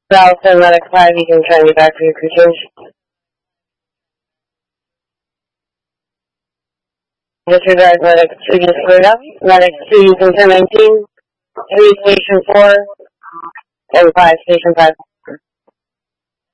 South Atlantic 5, you can try me back for your crew change. Disregard Atlantic 2, just cleared up. Atlantic 2, you can turn 19. 3, Station 4. And 5, Station 5.